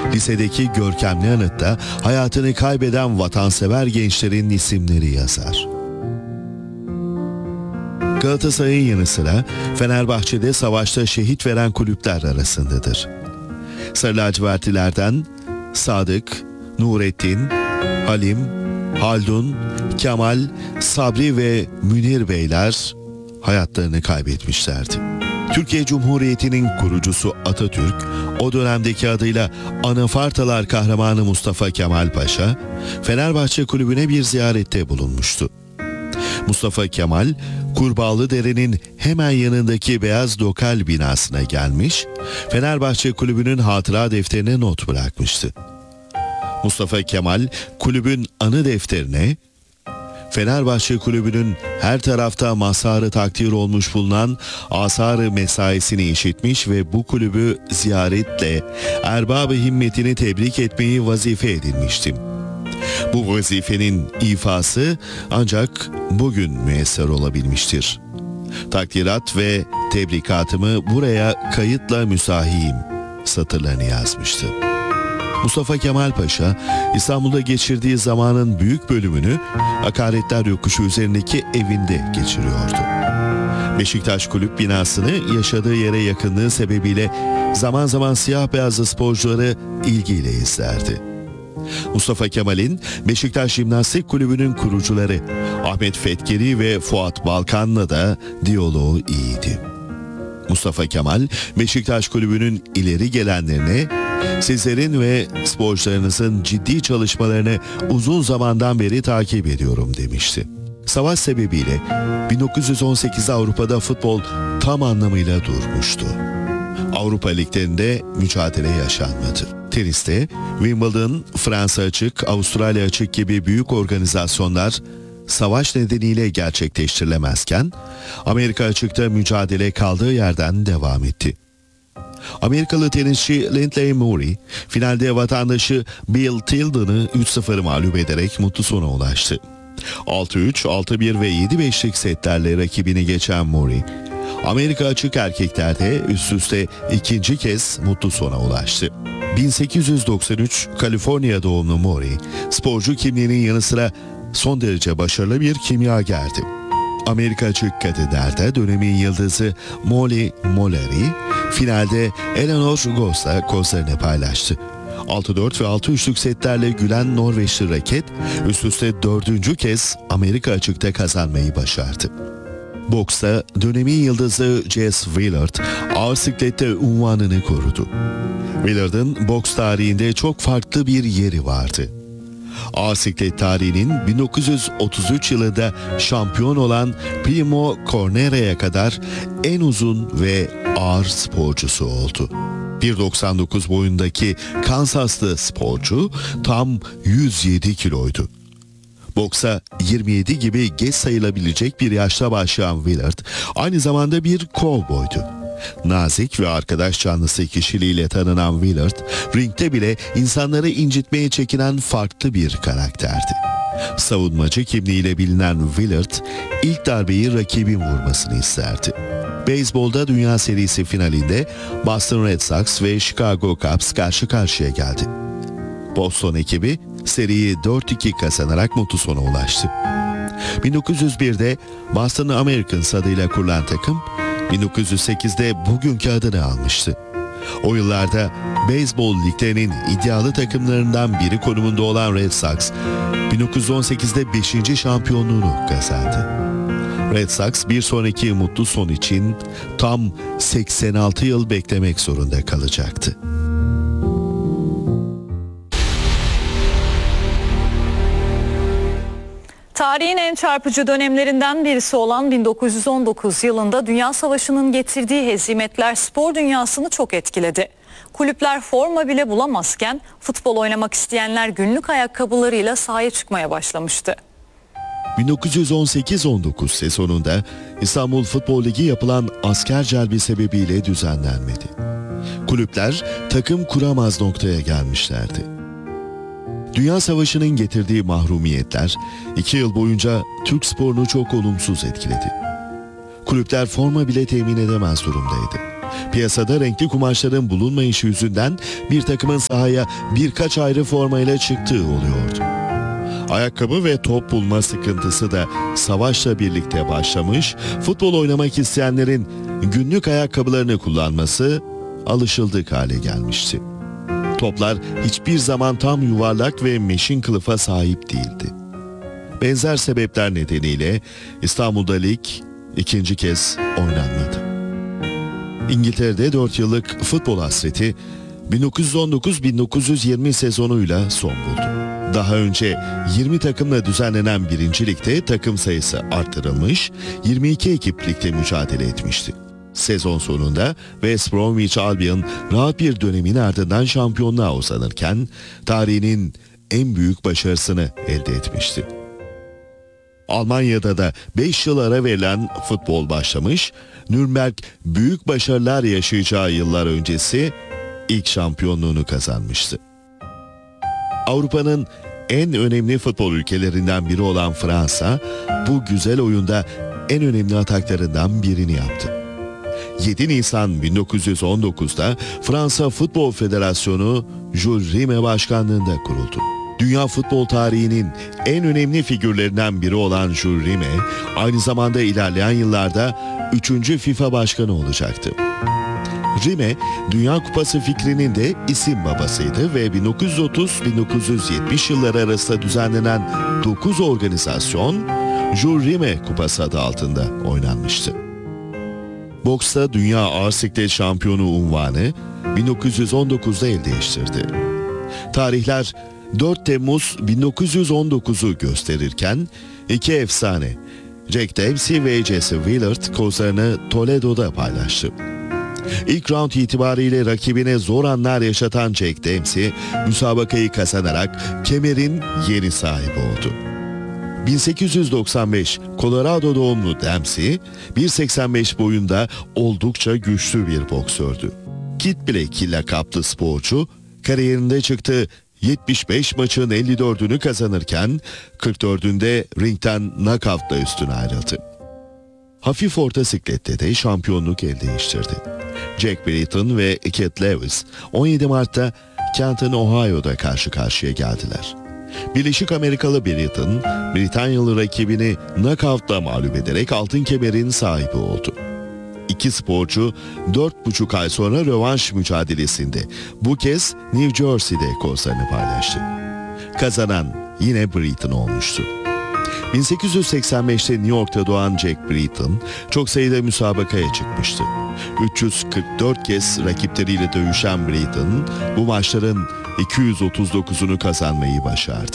lisedeki görkemli anıtta hayatını kaybeden vatansever gençlerin isimleri yazar. Galatasaray'ın yanı sıra Fenerbahçe'de savaşta şehit veren kulüpler arasındadır. Sarı lacivertlilerden Sadık, Nurettin, Halim, Haldun, Kemal, Sabri ve Münir Beyler hayatlarını kaybetmişlerdi. Türkiye Cumhuriyeti'nin kurucusu Atatürk, o dönemdeki adıyla Anafartalar Kahramanı Mustafa Kemal Paşa, Fenerbahçe Kulübü'ne bir ziyarette bulunmuştu. Mustafa Kemal, Kurbağalıdere'nin hemen yanındaki Beyaz Lokal binasına gelmiş, Fenerbahçe Kulübü'nün hatıra defterine not bırakmıştı. Mustafa Kemal, kulübün anı defterine, Fenerbahçe Kulübü'nün her tarafta mazharı takdir olmuş bulunan asar-ı mesaisini işitmiş ve bu kulübü ziyaretle erbab-ı himmetini tebrik etmeyi vazife edinmiştim. Bu vazifenin ifası ancak bugün müyesser olabilmiştir. Takdirat ve tebrikatımı buraya kayıtla müsahiyim satırlarını yazmıştı. Mustafa Kemal Paşa, İstanbul'da geçirdiği zamanın büyük bölümünü Hakaretler Yokuşu üzerindeki evinde geçiriyordu. Beşiktaş Kulüp binasını yaşadığı yere yakınlığı sebebiyle zaman zaman siyah beyazlı sporcuları ilgiyle izlerdi. Mustafa Kemal'in Beşiktaş Jimnastik Kulübü'nün kurucuları Ahmet Fetkeri ve Fuat Balkan'la da diyaloğu iyiydi. Mustafa Kemal, Beşiktaş Kulübü'nün ileri gelenlerine "Sizlerin ve sporcularınızın ciddi çalışmalarını uzun zamandan beri takip ediyorum" demişti. Savaş sebebiyle 1918'de Avrupa'da futbol tam anlamıyla durmuştu. Avrupa liglerinde mücadele yaşanmadı. Teniste Wimbledon, Fransa Açık, Avustralya Açık gibi büyük organizasyonlar savaş nedeniyle gerçekleştirilemezken Amerika Açık'ta mücadele kaldığı yerden devam etti. Amerikalı tenisçi Lindley Murray finalde vatandaşı Bill Tilden'ı 3-0 mağlup ederek mutlu sona ulaştı. 6-3, 6-1 ve 7-5'lik setlerle rakibini geçen Murray, Amerika Açık erkeklerde üst üste ikinci kez mutlu sona ulaştı. 1893 Kaliforniya doğumlu Murray, sporcu kimliğinin yanı sıra son derece başarılı bir kimyagerdi. Amerika Açık Kadınlar'da dönemin yıldızı Molly Mullery, finalde Eleanor Goss'la kozlarını paylaştı. 6-4 ve 6-3'lük setlerle gülen Norveçli raket, üst üste 4. kez Amerika Açık'ta kazanmayı başardı. Boksta dönemin yıldızı Jess Willard, ağır siklette unvanını korudu. Willard'ın boks tarihinde çok farklı bir yeri vardı. Ağır siklet tarihinin 1933 yılında şampiyon olan Primo Cornera'ya kadar en uzun ve ağır sporcusu oldu. 1.99 boyundaki Kansaslı sporcu tam 107 kiloydu. Boksa 27 gibi geç sayılabilecek bir yaşta başlayan Willard aynı zamanda bir kovboydu. Nazik ve arkadaş canlısı kişiliğiyle tanınan Willard, ringde bile insanları incitmeye çekinen farklı bir karakterdi. Savunmacı kimliğiyle bilinen Willard, ilk darbeyi rakibin vurmasını isterdi. Beyzbolda Dünya Serisi finalinde Boston Red Sox ve Chicago Cubs karşı karşıya geldi. Boston ekibi seriyi 4-2 kazanarak mutlu sona ulaştı. 1901'de Boston Americans adıyla kurulan takım, 1908'de bugünkü adını almıştı. O yıllarda beyzbol liglerinin iddialı takımlarından biri konumunda olan Red Sox, 1918'de 5. şampiyonluğunu kazandı. Red Sox bir sonraki mutlu son için tam 86 yıl beklemek zorunda kalacaktı. Tarihin en çarpıcı dönemlerinden birisi olan 1919 yılında Dünya Savaşı'nın getirdiği hezimetler spor dünyasını çok etkiledi. Kulüpler forma bile bulamazken futbol oynamak isteyenler günlük ayakkabılarıyla sahaya çıkmaya başlamıştı. 1918-19 sezonunda İstanbul Futbol Ligi yapılan asker celbi sebebiyle düzenlenmedi. Kulüpler takım kuramaz noktaya gelmişlerdi. Dünya Savaşı'nın getirdiği mahrumiyetler 2 yıl boyunca Türk sporunu çok olumsuz etkiledi. Kulüpler forma bile temin edemez durumdaydı. Piyasada renkli kumaşların bulunmayışı yüzünden bir takımın sahaya birkaç ayrı formayla çıktığı oluyordu. Ayakkabı ve top bulma sıkıntısı da savaşla birlikte başlamış, futbol oynamak isteyenlerin günlük ayakkabılarını kullanması alışıldık hale gelmişti. Toplar hiçbir zaman tam yuvarlak ve meşin kılıfa sahip değildi. Benzer sebepler nedeniyle İstanbul'da lig ikinci kez oynanmadı. İngiltere'de 4 yıllık futbol hasreti 1919-1920 sezonuyla son buldu. Daha önce 20 takımla düzenlenen 1. Lig'de takım sayısı arttırılmış, 22 ekip ligde mücadele etmişti. Sezon sonunda West Bromwich Albion rahat bir dönemin ardından şampiyonluğa uzanırken tarihinin en büyük başarısını elde etmişti. Almanya'da da 5 yıl ara verilen futbol başlamış, Nürnberg büyük başarılar yaşayacağı yıllar öncesi ilk şampiyonluğunu kazanmıştı. Avrupa'nın en önemli futbol ülkelerinden biri olan Fransa, bu güzel oyunda en önemli ataklarından birini yaptı. 7 Nisan 1919'da Fransa Futbol Federasyonu Jules Rimet başkanlığında kuruldu. Dünya futbol tarihinin en önemli figürlerinden biri olan Jules Rimet, aynı zamanda ilerleyen yıllarda 3. FIFA başkanı olacaktı. Rimet, Dünya Kupası fikrinin de isim babasıydı ve 1930-1970 yılları arasında düzenlenen 9 organizasyon Jules Rimet Kupası adı altında oynanmıştı. Boksta Dünya Ağır Siklet Şampiyonu unvanı 1919'da el değiştirdi. Tarihler 4 Temmuz 1919'u gösterirken iki efsane Jack Dempsey ve Jesse Willard kozlarını Toledo'da paylaştı. İlk round itibariyle rakibine zor anlar yaşatan Jack Dempsey müsabakayı kazanarak kemerin yeni sahibi oldu. 1895 Colorado doğumlu Dempsey, 1.85 boyunda oldukça güçlü bir boksördü. Kid Black lakaplı sporcu, kariyerinde çıktığı 75 maçın 54'ünü kazanırken 44'ünde ringten knockout'la üstüne ayrıldı. Hafif orta siklette de şampiyonluk el değiştirdi. Jack Britton ve Keith Lewis 17 Mart'ta Canton, Ohio'da karşı karşıya geldiler. Birleşik Amerikalı Britton, Britanyalı rakibini knockout'la mağlup ederek altın kemerin sahibi oldu. İki sporcu 4,5 ay sonra rövanş mücadelesinde bu kez New Jersey'de kozlarını paylaştı. Kazanan yine Britton olmuştu. 1885'te New York'ta doğan Jack Britton çok sayıda müsabakaya çıkmıştı. 344 kez rakipleriyle dövüşen Britton bu maçların 239'unu kazanmayı başardı.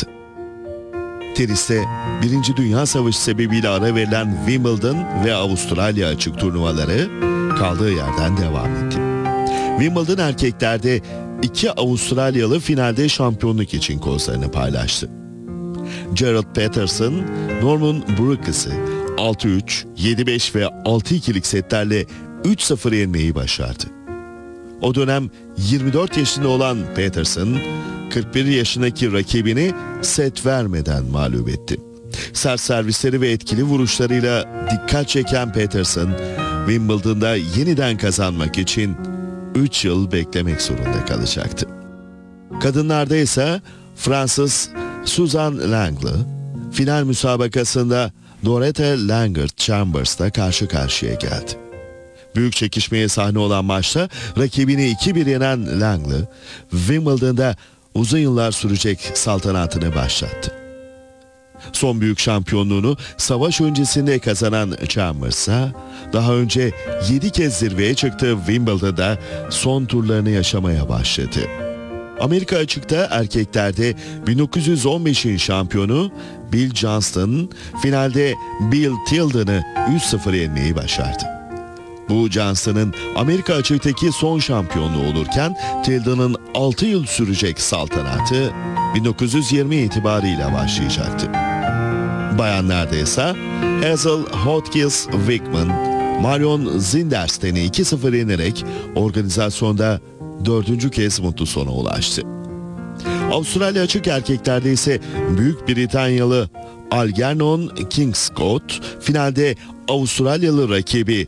Teniste 1. Dünya Savaşı sebebiyle ara verilen Wimbledon ve Avustralya açık turnuvaları kaldığı yerden devam etti. Wimbledon erkeklerde 2 Avustralyalı finalde şampiyonluk için kozlarını paylaştı. Gerald Peterson, Norman Brookes'ı 6-3, 7-5 ve 6-2'lik setlerle 3-0 yenmeyi başardı. O dönem 24 yaşında olan Peterson, 41 yaşındaki rakibini set vermeden mağlup etti. Sert servisleri ve etkili vuruşlarıyla dikkat çeken Peterson, Wimbledon'da yeniden kazanmak için 3 yıl beklemek zorunda kalacaktı. Kadınlarda ise Fransız Suzanne Langley, final müsabakasında Dorothy Langert-Chambers'la karşı karşıya geldi. Büyük çekişmeye sahne olan maçta rakibini 2-1 yenen Langley, Wimbledon'da uzun yıllar sürecek saltanatını başlattı. Son büyük şampiyonluğunu savaş öncesinde kazanan Chambers'a daha önce 7 kez zirveye çıktığı Wimbledon'da son turlarını yaşamaya başladı. Amerika açıkta erkeklerde 1915'in şampiyonu Bill Johnston finalde Bill Tilden'ı 3-0 yenmeyi başardı. Bu Johnston'ın Amerika açıktaki son şampiyonluğu olurken Tilden'ın 6 yıl sürecek saltanatı 1920 itibariyle başlayacaktı. Bayanlarda ise Hazel Hotchkiss Wickman, Marion Zindersten'i 2-0 yenerek organizasyonda 4. kez mutlu sona ulaştı. Avustralya açık erkeklerde ise Büyük Britanyalı Algernon Kingscote finalde Avustralyalı rakibi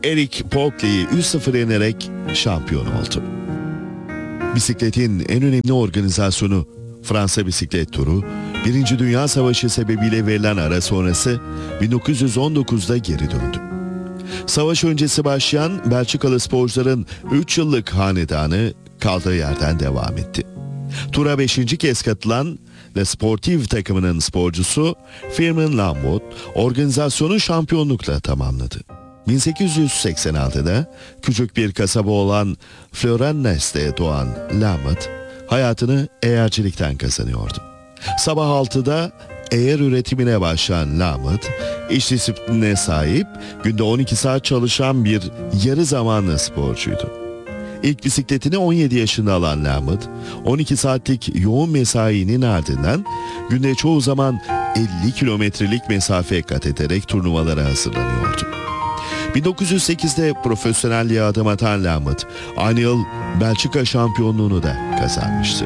Eric Pockley'i 3-0 yenerek şampiyon oldu. Bisikletin en önemli organizasyonu Fransa Bisiklet Turu, 1. Dünya Savaşı sebebiyle verilen ara sonrası 1919'da geri döndü. Savaş öncesi başlayan Belçikalı sporcuların 3 yıllık hanedanı kaldığı yerden devam etti. Tura 5. kez katılan Le Sportif takımının sporcusu Firmin Lamwood organizasyonu şampiyonlukla tamamladı. 1886'da küçük bir kasaba olan Florennes'te doğan Lamwood hayatını eğercilikten kazanıyordu. Sabah 6'da eğer üretimine başlayan Lamwood, iş disiplinine sahip, günde 12 saat çalışan bir yarı zamanlı sporcuydu. İlk bisikletini 17 yaşında alan Lamwood, 12 saatlik yoğun mesainin ardından günde çoğu zaman 50 kilometrelik mesafe kat ederek turnuvalara hazırlanıyordu. 1908'de profesyonelliğe adım atan Lamwood, aynı yıl Belçika şampiyonluğunu da kazanmıştı.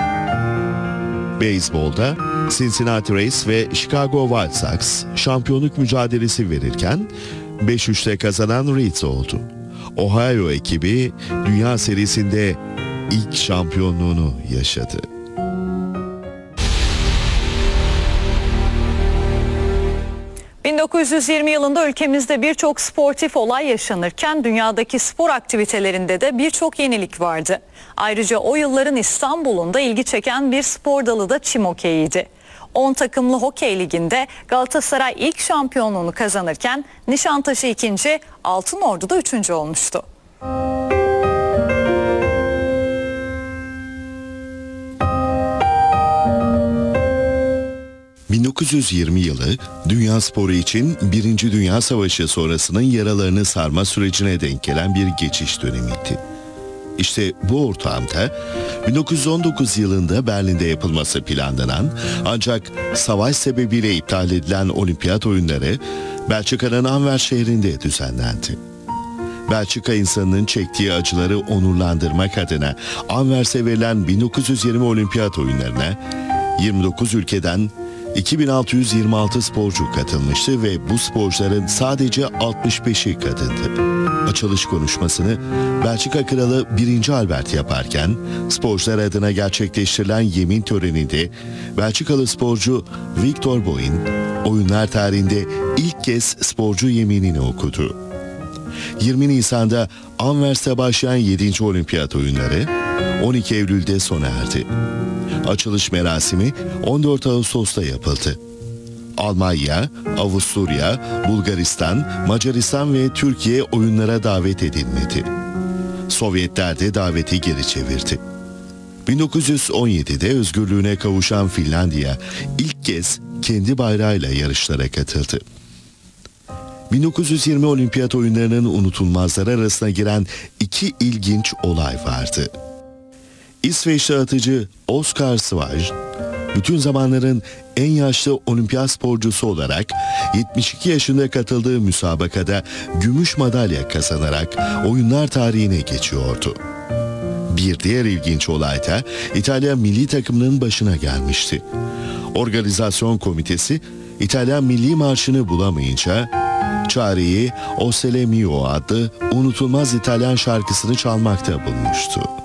Beyzbolda Cincinnati Reds ve Chicago White Sox şampiyonluk mücadelesi verirken 5-3'te kazanan Reds oldu. Ohio ekibi Dünya Serisi'nde ilk şampiyonluğunu yaşadı. ...1920 yılında ülkemizde birçok sportif olay yaşanırken dünyadaki spor aktivitelerinde de birçok yenilik vardı. Ayrıca o yılların İstanbul'unda ilgi çeken bir spor dalı da çim hokeyiydi. 10 takımlı hokey liginde Galatasaray ilk şampiyonluğunu kazanırken Nişantaşı 2. Altınordu da 3. olmuştu. ...1920 yılı dünya sporu için 1. Dünya Savaşı sonrasının yaralarını sarma sürecine denk gelen bir geçiş dönemiydi. İşte bu ortamda 1919 yılında Berlin'de yapılması planlanan ancak savaş sebebiyle iptal edilen olimpiyat oyunları Belçika'nın Anvers şehrinde düzenlendi. Belçika insanının çektiği acıları onurlandırmak adına Anvers'e verilen 1920 olimpiyat oyunlarına 29 ülkeden 2626 sporcu katılmıştı ve bu sporcuların sadece 65'i kadındı. Açılış konuşmasını Belçika Kralı 1. Albert yaparken sporcular adına gerçekleştirilen yemin töreninde Belçikalı sporcu Victor Boyn oyunlar tarihinde ilk kez sporcu yeminini okudu. 20 Nisan'da Anvers'te başlayan 7. Olimpiyat oyunları 12 Eylül'de sona erdi. Açılış merasimi 14 Ağustos'ta yapıldı. Almanya, Avusturya, Bulgaristan, Macaristan ve Türkiye oyunlara davet edilmedi. Sovyetler de daveti geri çevirdi. 1917'de özgürlüğüne kavuşan Finlandiya ilk kez kendi bayrağıyla yarışlara katıldı. 1920 Olimpiyat oyunlarının unutulmazları arasına giren 2 ilginç olay vardı. İsveçli atıcı Oskar Svaj, bütün zamanların en yaşlı olimpiyat sporcusu olarak 72 yaşında katıldığı müsabakada gümüş madalya kazanarak oyunlar tarihine geçiyordu. Bir diğer ilginç olay da İtalya milli takımının başına gelmişti. Organizasyon komitesi İtalyan milli marşını bulamayınca çareyi O Sole Mio adlı unutulmaz İtalyan şarkısını çalmakta bulmuştu.